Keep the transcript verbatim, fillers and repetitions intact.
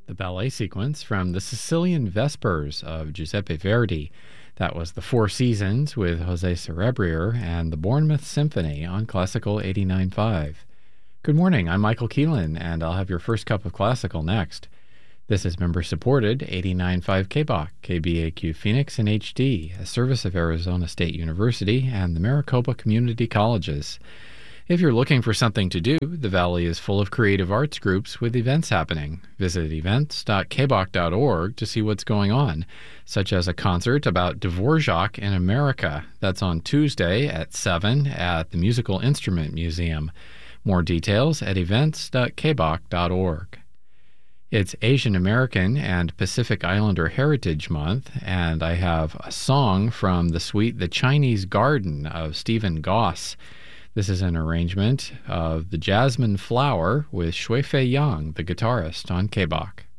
The ballet sequence from the Sicilian Vespers of Giuseppe Verdi. That was the Four Seasons with Jose Cerebrier and the Bournemouth Symphony on Classical eighty-nine point five. Good morning, I'm Michael Keelan, and I'll have your first cup of classical next. This is member-supported eighty-nine point five K B O C, K B A Q Phoenix in H D, a service of Arizona State University and the Maricopa Community Colleges. If you're looking for something to do, the Valley is full of creative arts groups with events happening. Visit events dot k b o c dot org to see what's going on, such as a concert about Dvorak in America. That's on Tuesday at seven at the Musical Instrument Museum. More details at events dot k b o c dot org. It's Asian American and Pacific Islander Heritage Month, and I have a song from the suite The Chinese Garden of Stephen Goss. This is an arrangement of The Jasmine Flower with Shui Fei Yang, the guitarist, on K B O C.